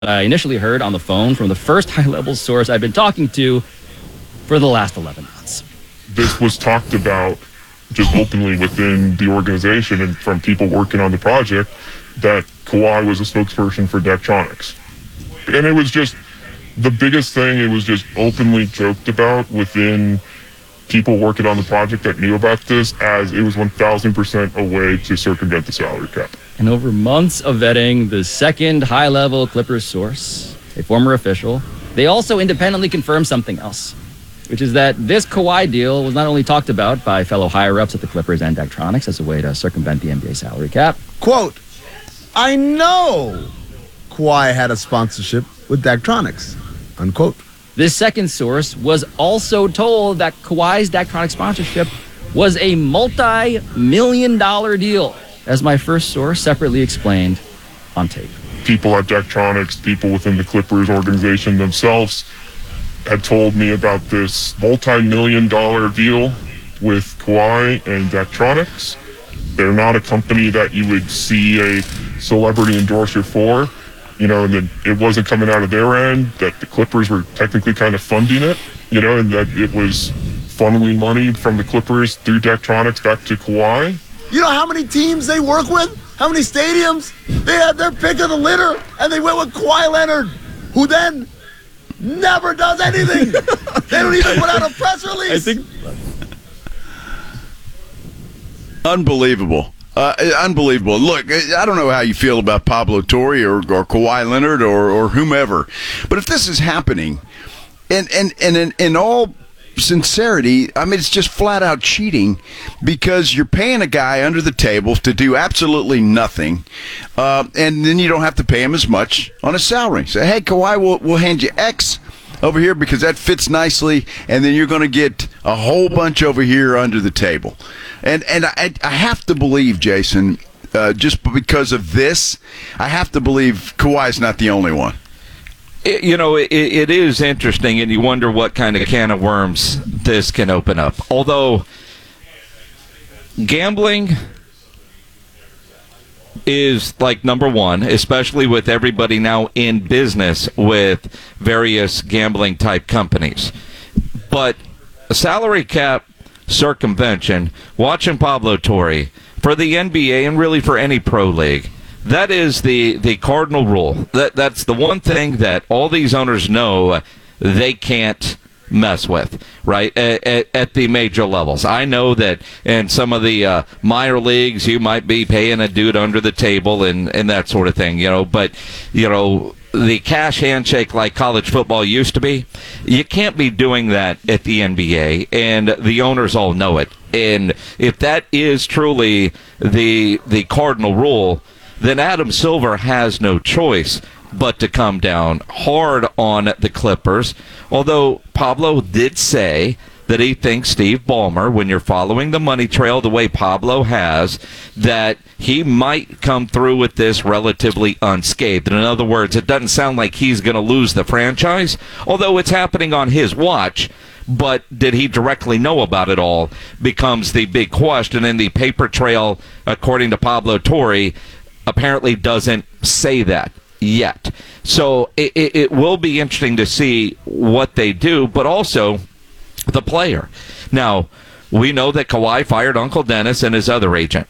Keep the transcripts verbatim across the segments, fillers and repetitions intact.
I initially heard on the phone from the first high-level source I've been talking to for the last eleven months. This was talked about just openly within the organization and from people working on the project that Kawhi was a spokesperson for Daktronics. And it was just the biggest thing. It was just openly joked about within people working on the project that knew about this, as it was one thousand percent a way to circumvent the salary cap. And over months of vetting the second high-level Clippers source, a former official, they also independently confirmed something else, which is that this Kawhi deal was not only talked about by fellow higher-ups at the Clippers and Daktronics as a way to circumvent the N B A salary cap. Quote, I know Kawhi had a sponsorship with Daktronics, unquote. This second source was also told that Kawhi's Daktronics sponsorship was a multi-million dollar deal, as my first source separately explained on tape. People at Daktronics, people within the Clippers organization themselves had told me about this multi-million dollar deal with Kawhi and Daktronics. They're not a company that you would see a celebrity endorser for, you know, and that it wasn't coming out of their end, that the Clippers were technically kind of funding it, you know, and that it was funneling money from the Clippers through Daktronics back to Kawhi. You know how many teams they work with? How many stadiums? They had their pick of the litter, and they went with Kawhi Leonard, who then never does anything. They don't even put out a press release. I think... Unbelievable. Uh, unbelievable. Look, I don't know how you feel about Pablo Torre or, or Kawhi Leonard or, or whomever, but if this is happening, and, and, and in, in all sincerity, I mean, it's just flat out cheating, because you're paying a guy under the table to do absolutely nothing, uh, and then you don't have to pay him as much on his salary. Say, hey, Kawhi, we'll, we'll hand you X over here because that fits nicely, and then you're going to get a whole bunch over here under the table. And and I, I have to believe, Jason, uh, just because of this, I have to believe Kawhi's not the only one. It, you know, it, it is interesting, and you wonder what kind of can of worms this can open up. Although gambling is like number one, especially with everybody now in business with various gambling type companies. But a salary cap circumvention, watching Pablo Torre for the N B A and really for any pro league, that is the, the cardinal rule. That That's the one thing that all these owners know they can't mess with, right, at, at, at the major levels. I know that in some of the uh, minor leagues, you might be paying a dude under the table and, and that sort of thing, you know, but, you know, the cash handshake like college football used to be, you can't be doing that at the N B A, and the owners all know it. And if that is truly the the cardinal rule, then Adam Silver has no choice but to come down hard on the Clippers. Although Pablo did say that he thinks Steve Ballmer, when you're following the money trail the way Pablo has, that he might come through with this relatively unscathed. In other words, it doesn't sound like he's going to lose the franchise, although it's happening on his watch. But did he directly know about it all becomes the big question. And the paper trail, according to Pablo Torre, apparently doesn't say that yet. So it, it, it will be interesting to see what they do, but also the player. Now, we know that Kawhi fired Uncle Dennis and his other agent.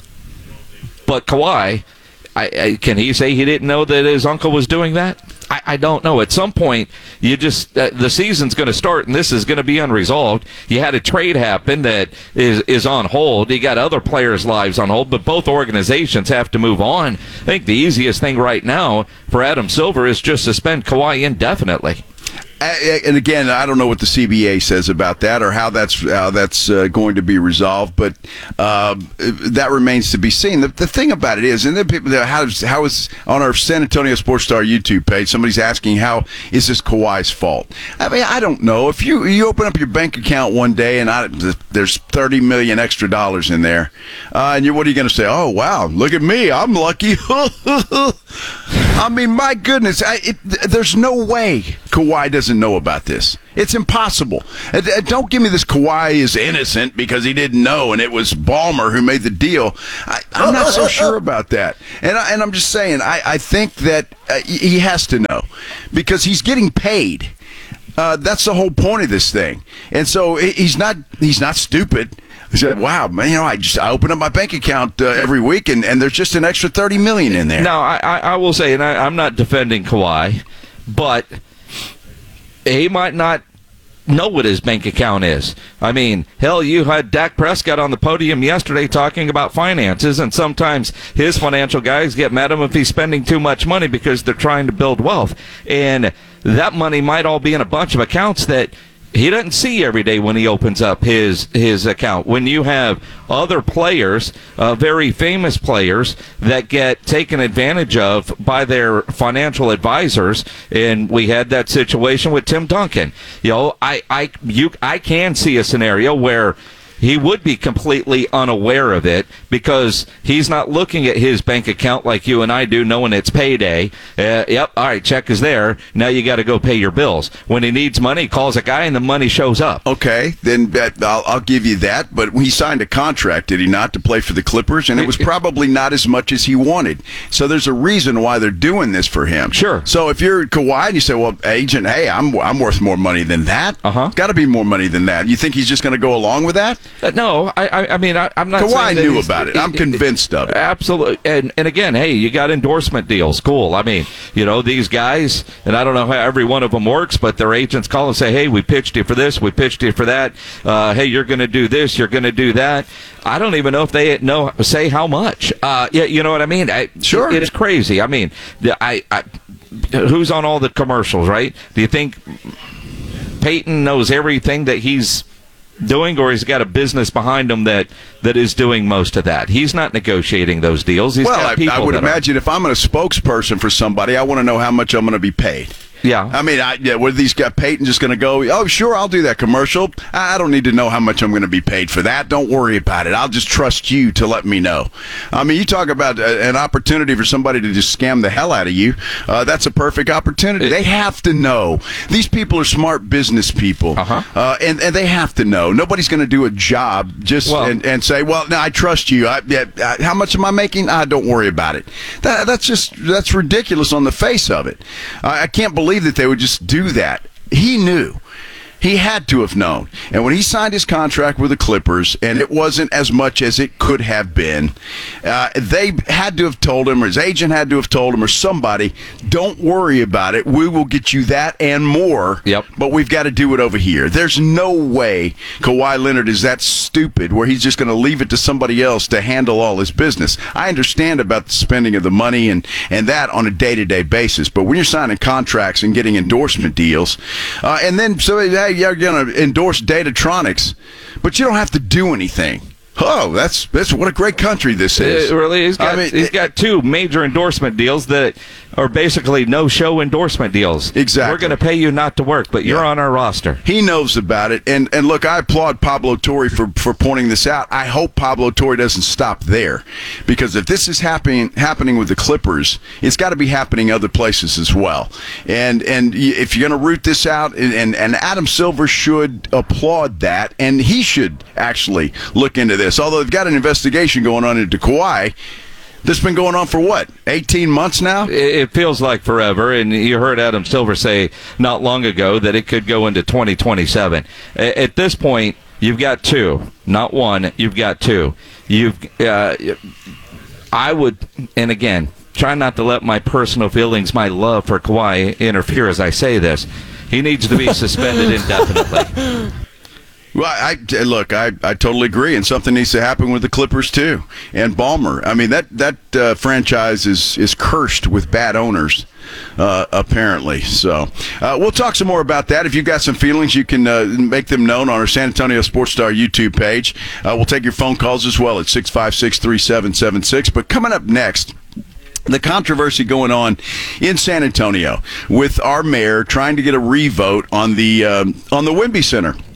But Kawhi, I, I, can he say he didn't know that his uncle was doing that? I, I don't know. At some point, you just uh, the season's going to start, and this is going to be unresolved. You had a trade happen that is is on hold. You got other players' lives on hold, but both organizations have to move on. I think the easiest thing right now for Adam Silver is just suspend Kawhi indefinitely. And again, I don't know what the C B A says about that or how that's how that's uh, going to be resolved, but uh, that remains to be seen. The, the thing about it is, and then people, how is, how is on our San Antonio Sports Star YouTube page, somebody's asking, how is this Kawhi's fault? I mean, I don't know. If you you open up your bank account one day and I, there's thirty million extra dollars in there, uh, and you what are you going to say? Oh wow, look at me, I'm lucky. I mean, my goodness, I, it, there's no way Kawhi doesn't know about this. It's impossible. And, and don't give me this Kawhi is innocent because he didn't know and it was Ballmer who made the deal. I, I'm not so sure about that. And, I, and I'm just saying, I, I think that uh, he has to know because he's getting paid. Uh, that's the whole point of this thing. And so he's not he's not stupid. He said, wow, man, you know, I just I open up my bank account uh, every week and, and there's just an extra thirty million dollars in there. Now, I, I, I will say, and I, I'm not defending Kawhi, but he might not know what his bank account is. I mean, hell, you had Dak Prescott on the podium yesterday talking about finances, and sometimes his financial guys get mad at him if he's spending too much money because they're trying to build wealth. And that money might all be in a bunch of accounts that he doesn't see every day when he opens up his his account. When you have other players, uh, very famous players, that get taken advantage of by their financial advisors, and we had that situation with Tim Duncan. You know, I I you I can see a scenario where he would be completely unaware of it because he's not looking at his bank account like you and I do, knowing it's payday. Uh, yep, all right, check is there. Now you got to go pay your bills. When he needs money, he calls a guy and the money shows up. Okay, then that, I'll, I'll give you that. But he signed a contract, did he not, to play for the Clippers? And it was probably not as much as he wanted. So there's a reason why they're doing this for him. Sure. So if you're Kawhi and you say, well, agent, hey, I'm I'm worth more money than that. Uh-huh. Got to be more money than that. You think he's just going to go along with that? Uh, no, I, I, I mean, I, I'm not. Kawhi saying that knew he's- about it. I'm he- convinced of it. Absolutely, and and again, hey, you got endorsement deals. Cool. I mean, you know, these guys, and I don't know how every one of them works, but their agents call and say, hey, we pitched you for this, we pitched you for that. Uh, hey, you're going to do this, you're going to do that. I don't even know if they know say how much. Uh, yeah, you know what I mean? I, Sure. It is crazy. I mean, the- I, I who's on all the commercials, right? Do you think Peyton knows everything that he's doing, or he's got a business behind him that that is doing most of that? He's not negotiating those deals. He's Well, got I, people I would that are. imagine if I'm a spokesperson for somebody, I want to know how much I'm going to be paid. Yeah. I mean, I, yeah, were these guys, Peyton just going to go, oh, sure, I'll do that commercial. I I don't need to know how much I'm going to be paid for that. Don't worry about it. I'll just trust you to let me know. I mean, you talk about a, an opportunity for somebody to just scam the hell out of you. Uh, that's a perfect opportunity. They have to know. These people are smart business people. Uh-huh. Uh, and, and they have to know. Nobody's going to do a job just Well- and, and say, well, no, I trust you. I, yeah, uh, how much am I making? Ah, don't worry about it. That, that's just, that's ridiculous on the face of it. I I can't believe that they would just do that. He knew. He had to have known. And when he signed his contract with the Clippers, and it wasn't as much as it could have been, uh, they had to have told him, or his agent had to have told him, or somebody, don't worry about it. We will get you that and more. Yep. But we've got to do it over here. There's no way Kawhi Leonard is that stupid where he's just going to leave it to somebody else to handle all his business. I understand about the spending of the money and, and that on a day-to-day basis. But when you're signing contracts and getting endorsement deals, uh, and then so hey, you're going to endorse Datatronics, but you don't have to do anything. Oh, that's that's what a great country this is. It really, he's got I mean, he's it- got two major endorsement deals that are basically no-show endorsement deals. Exactly. We're going to pay you not to work, but you're Yeah. on our roster. He knows about it, and and look, I applaud Pablo Torre for, for pointing this out. I hope Pablo Torre doesn't stop there, because if this is happening happening with the Clippers, it's got to be happening other places as well. And and y- if you're going to root this out, and, and and Adam Silver should applaud that, and he should actually look into this. Although they've got an investigation going on into Kawhi. This has been going on for what, eighteen months now? It, it feels like forever, and you heard Adam Silver say not long ago that it could go into twenty twenty-seven. A- At this point, you've got two, not one. You've got two. You've. Uh, I would, and again, try not to let my personal feelings, my love for Kawhi, interfere as I say this. He needs to be suspended indefinitely. Well, I, I look, I, I totally agree, and something needs to happen with the Clippers too, and Ballmer. I mean, that that uh, franchise is is cursed with bad owners, uh, apparently. So uh, we'll talk some more about that. If you've got some feelings, you can uh, make them known on our San Antonio Sports Star YouTube page. Uh, we'll take your phone calls as well at six five six, three seven seven six. But coming up next, the controversy going on in San Antonio with our mayor trying to get a revote on the um, on the Wemby Center.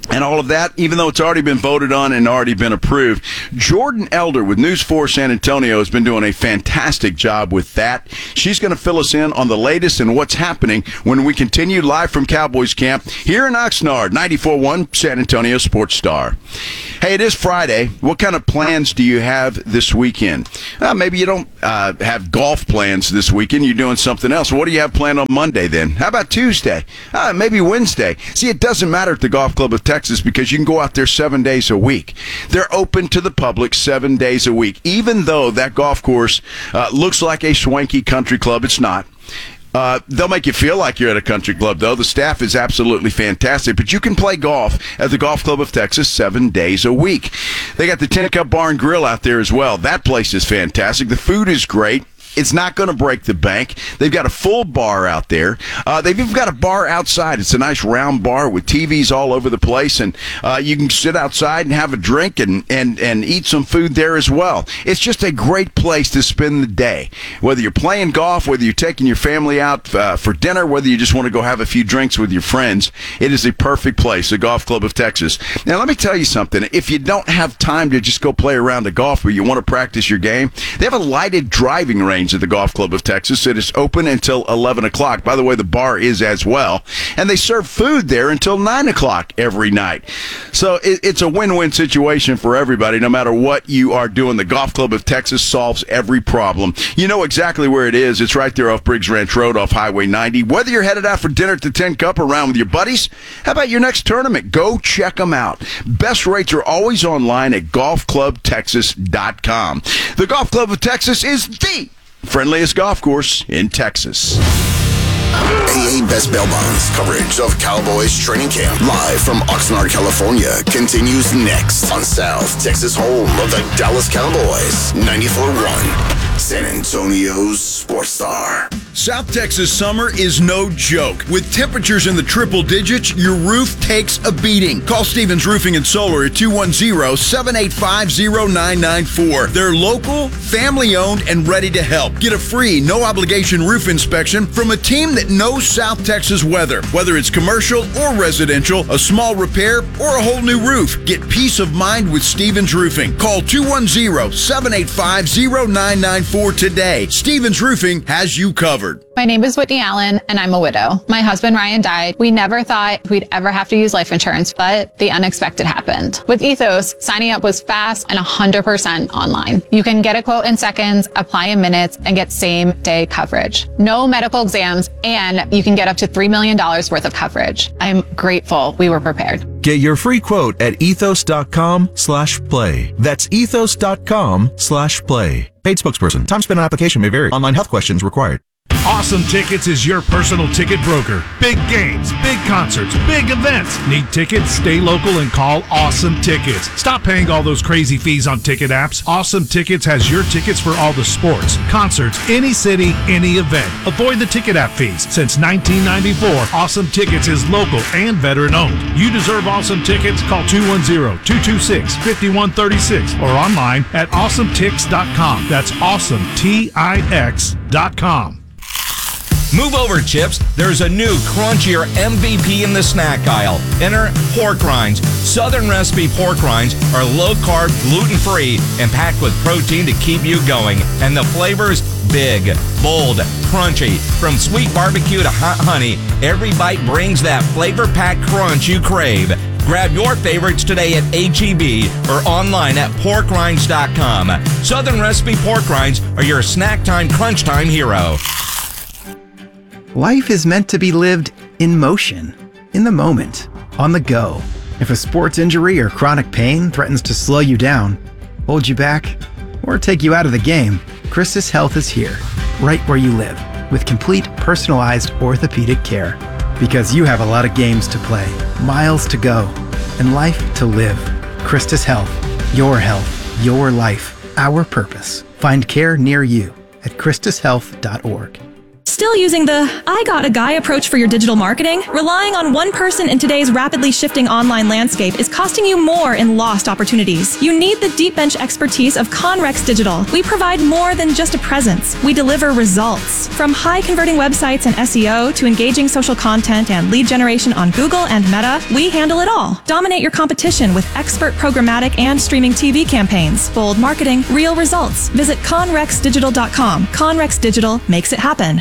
and all of that, even though it's already been voted on and already been approved. Jordan Elder with News four San Antonio has been doing a fantastic job with that. She's going to fill us in on the latest and what's happening when we continue live from Cowboys camp here in Oxnard, ninety-four point one San Antonio Sports Star. Hey, it is Friday. What kind of plans do you have this weekend? Uh, maybe you don't uh, have golf plans this weekend. You're doing something else. What do you have planned on Monday then? How about Tuesday? Uh, maybe Wednesday. See, it doesn't matter at the Golf Club of Texas because you can go out there seven days a week. They're open to the public seven days a week. Even though that golf course uh, looks like a swanky country club, it's not. Uh, they'll make you feel like you're at a country club, though. The staff is absolutely fantastic. But you can play golf at the Golf Club of Texas seven days a week. They got the Tin Cup Bar and Grill out there as well. That place is fantastic. The food is great. It's not going to break the bank. They've got a full bar out there. Uh, they've even got a bar outside. It's a nice round bar with T Vs all over the place, and uh, you can sit outside and have a drink and, and, and eat some food there as well. It's just a great place to spend the day. Whether you're playing golf, whether you're taking your family out uh, for dinner, whether you just want to go have a few drinks with your friends, it is a perfect place, the Golf Club of Texas. Now, let me tell you something. If you don't have time to just go play around the golf, but you want to practice your game, they have a lighted driving range at the Golf Club of Texas. It is open until eleven o'clock. By the way, the bar is as well. And they serve food there until nine o'clock every night. So it, it's a win-win situation for everybody, no matter what you are doing. The Golf Club of Texas solves every problem. You know exactly where it is. It's right there off Briggs Ranch Road off Highway ninety. Whether you're headed out for dinner at the Tin Cup or around with your buddies, how about your next tournament? Go check them out. Best rates are always online at golf club texas dot com. The Golf Club of Texas is the friendliest golf course in Texas. A A Best Bail Bonds coverage of Cowboys training camp live from Oxnard, California continues next on South Texas home of the Dallas Cowboys. ninety-four point one San Antonio's Sports Star. South Texas summer is no joke. With temperatures in the triple digits, your roof takes a beating. Call Stevens Roofing and Solar at two one zero, seven eight five, zero nine nine four. They're local, family-owned, and ready to help. Get a free, no-obligation roof inspection from a team that knows South Texas weather. Whether it's commercial or residential, a small repair, or a whole new roof, get peace of mind with Stevens Roofing. Call two one zero, seven eight five, zero nine nine four today. Stevens Roofing has you covered. My name is Whitney Allen, and I'm a widow. My husband, Ryan, died. We never thought we'd ever have to use life insurance, but the unexpected happened. With Ethos, signing up was fast and one hundred percent online. You can get a quote in seconds, apply in minutes, and get same-day coverage. No medical exams, and you can get up to three million dollars worth of coverage. I'm grateful we were prepared. Get your free quote at ethos.com slash play. That's ethos.com slash play. Paid spokesperson. Time spent on application may vary. Online health questions required. Awesome Tickets is your personal ticket broker. Big games, big concerts, big events. Need tickets? Stay local and call Awesome Tickets. Stop paying all those crazy fees on ticket apps. Awesome Tickets has your tickets for all the sports, concerts, any city, any event. Avoid the ticket app fees. Since nineteen ninety-four, Awesome Tickets is local and veteran owned. You deserve Awesome Tickets. Call two one zero, two two six, five one three six or online at awesome tix dot com. That's awesome, T I X dot com. Move over, Chips. There's a new crunchier M V P in the snack aisle. Enter pork rinds. Southern recipe pork rinds are low-carb, gluten-free, and packed with protein to keep you going. And the flavors, big, bold, crunchy. From sweet barbecue to hot honey, every bite brings that flavor-packed crunch you crave. Grab your favorites today at H E B or online at pork rinds dot com. Southern recipe pork rinds are your snack time, crunch time hero. Life is meant to be lived in motion, in the moment, on the go. If a sports injury or chronic pain threatens to slow you down, hold you back, or take you out of the game, Christus Health is here, right where you live, with complete personalized orthopedic care. Because you have a lot of games to play, miles to go, and life to live. Christus Health, your health, your life, our purpose. Find care near you at christus health dot org. Still using the I got a guy approach for your digital marketing? Relying on one person in today's rapidly shifting online landscape is costing you more in lost opportunities. You need the deep bench expertise of Conrex Digital. We provide more than just a presence. We deliver results. From high converting websites and S E O to engaging social content and lead generation on Google and Meta, we handle it all. Dominate your competition with expert programmatic and streaming T V campaigns. Bold marketing, real results. Visit conrex digital dot com. Conrex Digital makes it happen.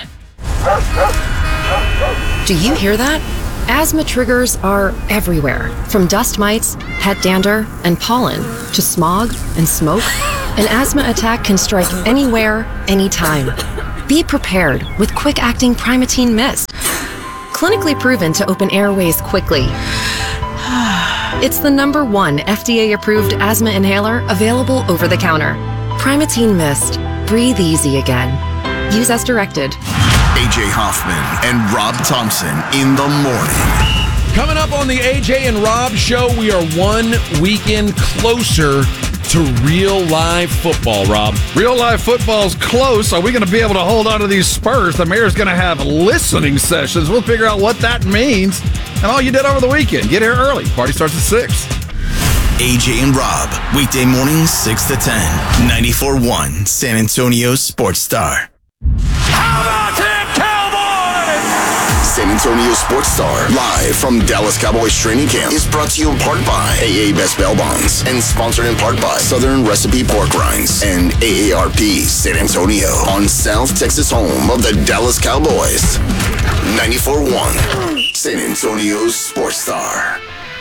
Do you hear that? Asthma triggers are everywhere, from dust mites, head dander, and pollen, to smog and smoke. An asthma attack can strike anywhere, anytime. Be prepared with quick-acting Primatene Mist. Clinically proven to open airways quickly. It's the number one F D A-approved asthma inhaler available over the counter. Primatene Mist. Breathe easy again. Use as directed. A J Hoffman and Rob Thompson in the morning. Coming up on the A J and Rob show, we are one weekend closer to real live football, Rob. Real live football's close. Are we going to be able to hold on to these Spurs? The mayor's going to have listening sessions. We'll figure out what that means. And all you did over the weekend. Get here early. Party starts at six. A J and Rob, weekday mornings six to ten. ninety-four point one San Antonio Sports Star. How about them Cowboys? San Antonio Sports Star, live from Dallas Cowboys training camp, is brought to you in part by A A Best Bail Bonds and sponsored in part by Southern Recipe Pork Rinds and A A R P San Antonio on South Texas home of the Dallas Cowboys. ninety-four point one San Antonio Sports Star.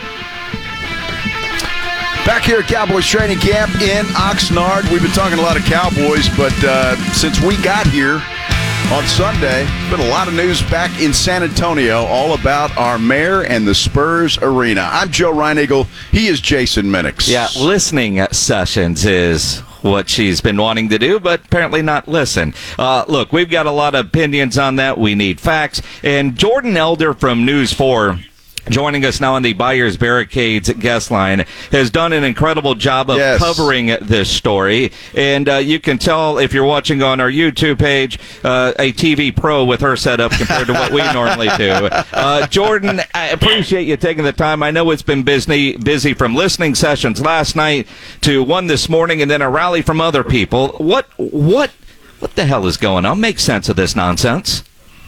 Back here at Cowboys training camp in Oxnard. We've been talking a lot of Cowboys, but uh, since we got here on Sunday, been a lot of news back in San Antonio all about our mayor and the Spurs Arena. I'm Joe Reinagle. He is Jason Minix. Yeah, listening sessions is what she's been wanting to do, but apparently not listen. Uh, look, we've got a lot of opinions on that. We need facts. And Jordan Elder from News four, joining us now on the Buyers Barricades guest line, has done an incredible job of yes. covering this story. And uh, you can tell if you're watching on our YouTube page, uh, a T V pro with her setup compared to what we normally do. Uh, Jordan, I appreciate you taking the time. I know it's been busy, busy from listening sessions last night to one this morning and then a rally from other people. What, what, what the hell is going on? Make sense of this nonsense.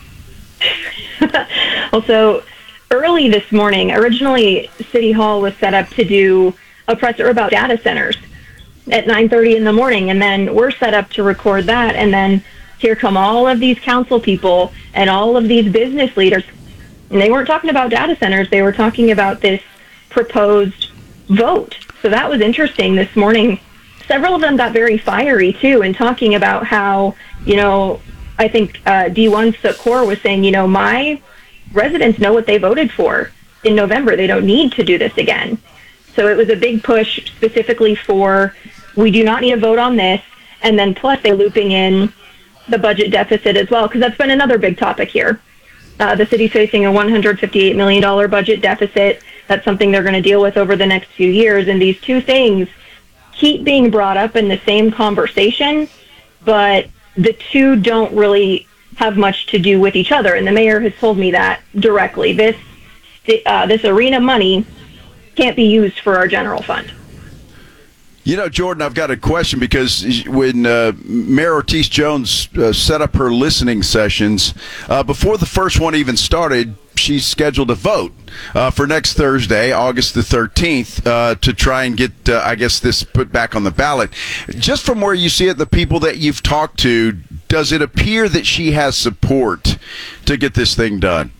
Well, so early this morning, originally City Hall was set up to do a presser about data centers at nine thirty in the morning, and then we're set up to record that, and then here come all of these council people and all of these business leaders, and they weren't talking about data centers, they were talking about this proposed vote. So that was interesting this morning. Several of them got very fiery, too, and talking about how, you know, I think uh, D one Secor was saying, you know, my residents know what they voted for in November. They don't need to do this again. So it was a big push specifically for, we do not need a vote on this, and then plus they're looping in the budget deficit as well, because that's been another big topic here. Uh, the city's facing a one hundred fifty-eight million dollars budget deficit. That's something they're going to deal with over the next few years, and these two things keep being brought up in the same conversation, but the two don't really have much to do with each other, and the mayor has told me that directly. This uh, this arena money can't be used for our general fund. You know, Jordan, I've got a question, because when uh, Mayor Ortiz-Jones uh, set up her listening sessions, uh, before the first one even started, she scheduled a vote uh, for next Thursday, August the thirteenth, uh, to try and get, uh, I guess, this put back on the ballot. Just from where you see it, the people that you've talked to, does it appear that she has support to get this thing done?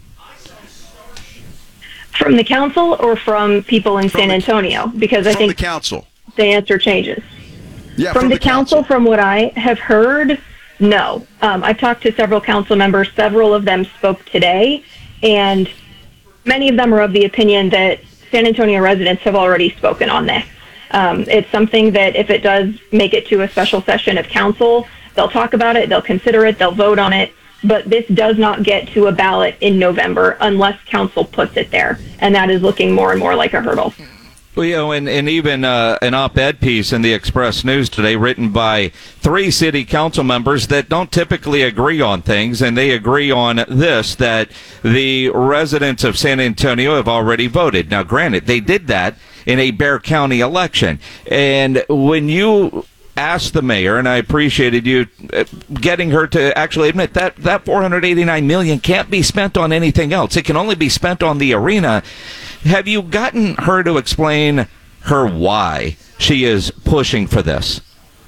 From the council or from people in from San Antonio? Because I think the council. The answer changes. Yeah, from, from the, the council, council, from what I have heard, no. Um, I've talked to several council members. Several of them spoke today, and many of them are of the opinion that San Antonio residents have already spoken on this. Um, it's something that if it does make it to a special session of council, they'll talk about it, they'll consider it, they'll vote on it, but this does not get to a ballot in November unless council puts it there, and that is looking more and more like a hurdle. Well, you know, and, and even uh, an op-ed piece in the Express News today written by three city council members that don't typically agree on things, and they agree on this, that the residents of San Antonio have already voted. Now, granted, they did that in a Bexar County election. And when you asked the mayor, and I appreciated you getting her to actually admit that that four hundred eighty-nine million dollars can't be spent on anything else. It can only be spent on the arena. Have you gotten her to explain her why she is pushing for this?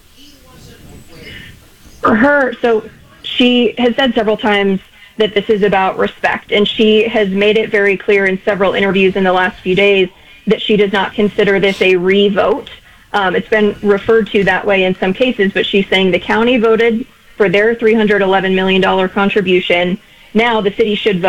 For her, so she has said several times that this is about respect, and she has made it very clear in several interviews in the last few days that she does not consider this a re-vote. Um, it's been referred to that way in some cases, but she's saying the county voted for their three hundred eleven million dollars contribution. Now the city should vote